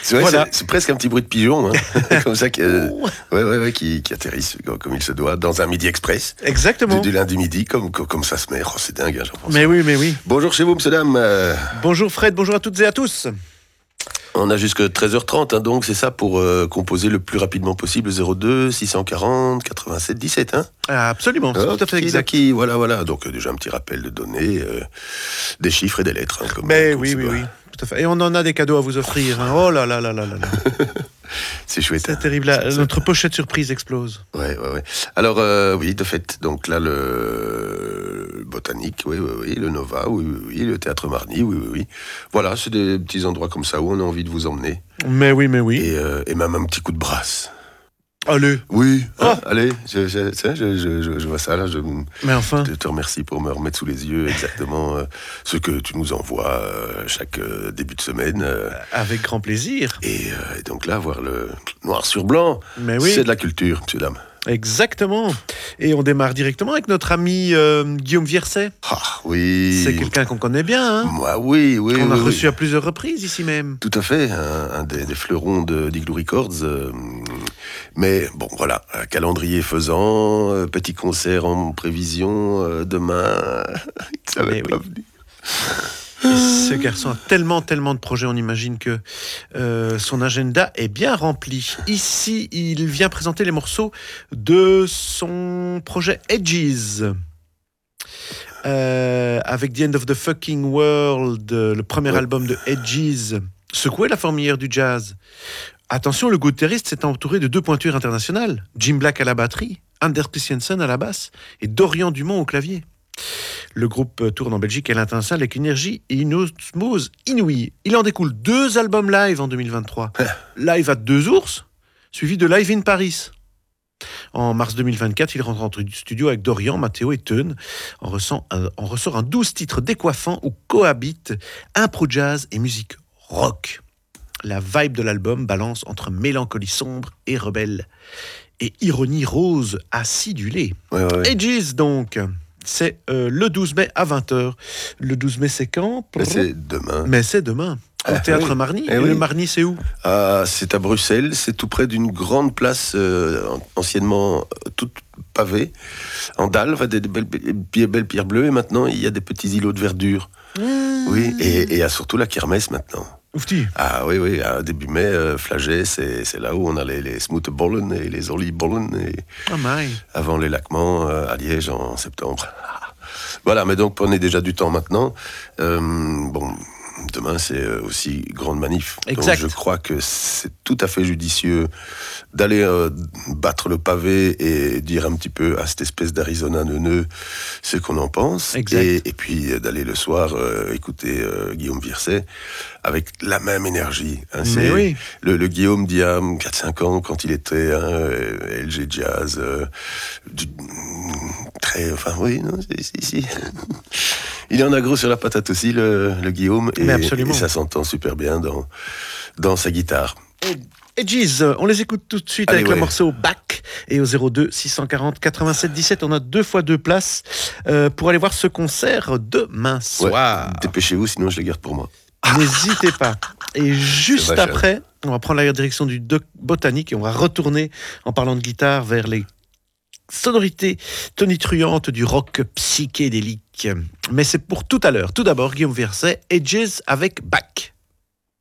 Voilà. C'est presque un petit bruit de pigeon, hein. Comme ça, qui atterrissent comme il se doit dans un Midi Express. Exactement. Du lundi midi, comme ça se met. Oh, c'est dingue, hein, j'en pense. Mais oui. Bonjour chez vous, monsieur, dame. Bonjour Fred, bonjour à toutes et à tous. On a jusque 13h30, hein, donc c'est ça pour composer le plus rapidement possible 02 640 87 17. Hein. Absolument, c'est tout à fait exact. Voilà. Donc déjà un petit rappel de données, des chiffres et des lettres. Hein, Mais oui, tout à fait. Et on en a des cadeaux à vous offrir. Hein. Oh là là. C'est chouette. C'est terrible. Notre pochette surprise explose. Ouais. Alors, oui, de fait, donc là, le Botanique, oui, le Nova, oui, le Théâtre Marny, oui. Voilà, c'est des petits endroits comme ça où on a envie de vous emmener. Mais oui. Et même un petit coup de brasse. Allez. Oui, allez, je vois ça là. Mais enfin. Je te remercie pour me remettre sous les yeux exactement ce que tu nous envoies chaque début de semaine. Avec grand plaisir. Et donc là, voir le noir sur blanc, c'est de la culture, monsieur, dame. Exactement. Et on démarre directement avec notre ami Guillaume Vierset. Ah oui. C'est quelqu'un qu'on connaît bien. Hein. Moi, oui. On a reçu à plusieurs reprises ici même. Tout à fait, un des fleurons d'Igloo Records. Mais bon, voilà, calendrier faisant, petit concert en prévision, demain, ça va pas venir. Ce garçon a tellement de projets, on imagine que son agenda est bien rempli. Ici, il vient présenter les morceaux de son projet Edges. Avec The End of the Fucking World, le premier album de Edges, secouait la fourmilière du jazz. Attention, le guitariste s'est entouré de 2 pointures internationales, Jim Black à la batterie, Anders Christiansen à la basse et Dorian Dumont au clavier. Le groupe tourne en Belgique et à l'international avec une énergie et une osmose inouïe. Il en découle 2 albums live en 2023. Live à 2 ours, suivi de Live in Paris. En mars 2024, il rentre en studio avec Dorian, Matteo et Teun. En ressort un 12 titres décoiffants où cohabitent impro jazz et musique rock. La vibe de l'album balance entre mélancolie sombre et rebelle et ironie rose acidulée. Edges donc. C'est le 12 mai à 20h. Le 12 mai, c'est quand ? Mais c'est demain. Au Théâtre Marny. Et le Marny, c'est où ? C'est à Bruxelles. C'est tout près d'une grande place anciennement toute pavée, en dalle, des belles pierres bleues. Et maintenant, il y a des petits îlots de verdure. Oui, et il y a surtout la kermesse maintenant. Oufti. Ah oui, début mai, Flagey, c'est là où on a les smoothbollen et les oliebollen. Avant les laquements à Liège en septembre. Voilà, mais donc prenez déjà du temps maintenant. Demain, c'est aussi grande manif. Exact. Donc je crois que c'est tout à fait judicieux d'aller battre le pavé et dire un petit peu à cette espèce d'Arizona neuneux ce qu'on en pense. Exact. Et puis d'aller le soir écouter Guillaume Vierset avec la même énergie. Hein. Mais oui. Le Guillaume d'il y a 4-5 ans, quand il était LG Jazz, si. Il en a gros sur la patate aussi, le Guillaume, et ça s'entend super bien dans sa guitare. Edges, on les écoute tout de suite. Allez, avec le morceau Back, et au 02 640 87 17, on a 2 fois 2 places pour aller voir ce concert demain soir. Dépêchez-vous, sinon je les garde pour moi. N'hésitez pas. Et juste après, on va prendre la direction du Botanique et on va retourner, en parlant de guitare, vers les sonorités tonitruantes du rock psychédélique. Mais c'est pour tout à l'heure. Tout d'abord, Guillaume Vierset, Edges avec Back.